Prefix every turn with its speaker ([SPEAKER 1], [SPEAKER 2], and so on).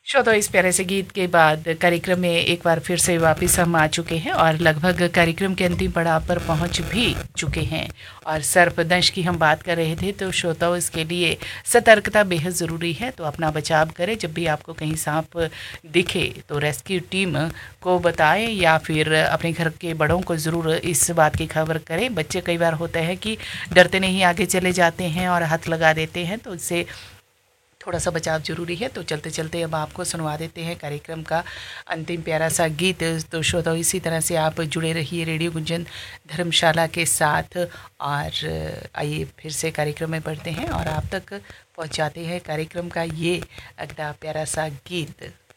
[SPEAKER 1] श्रोता, इस प्यारे से गीत के बाद कार्यक्रम में एक बार फिर से वापस हम आ चुके हैं और लगभग कार्यक्रम के अंतिम पड़ाव पर पहुंच भी चुके हैं। और सर्पदंश की हम बात कर रहे थे, तो श्रोताओं इसके लिए सतर्कता बेहद ज़रूरी है। तो अपना बचाव करें, जब भी आपको कहीं सांप दिखे तो रेस्क्यू टीम को बताएं या फिर अपने घर के बड़ों को ज़रूर इस बात की खबर करें। बच्चे कई बार होता है कि डरते नहीं आगे चले जाते हैं और हाथ लगा देते हैं, तो इससे थोड़ा सा बचाव ज़रूरी है। तो चलते चलते अब आपको सुनवा देते हैं कार्यक्रम का अंतिम प्यारा सा गीत। तो श्रोताओ, इसी तरह से आप जुड़े रहिए रेडियो गुंजन धर्मशाला के साथ। और आइए फिर से कार्यक्रम में बढ़ते हैं और आप तक पहुंचाते हैं कार्यक्रम का ये अगला प्यारा सा गीत।